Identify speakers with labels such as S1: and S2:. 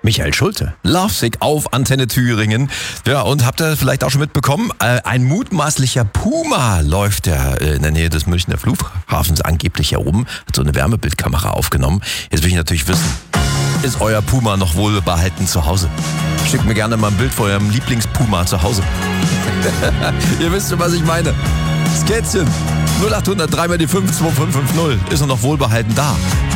S1: Michael Schulte, Lovesick auf Antenne Thüringen. Ja, und habt ihr vielleicht auch schon mitbekommen, ein mutmaßlicher Puma läuft ja in der Nähe des Münchner Flughafens angeblich herum, hat so eine Wärmebildkamera aufgenommen. Jetzt will ich natürlich wissen, ist euer Puma noch wohlbehalten zu Hause? Schickt mir gerne mal ein Bild von eurem Lieblingspuma zu Hause. Ihr wisst schon, was ich meine. Das Kätzchen 0800 3 mal die 5 2550. Ist er noch wohlbehalten da?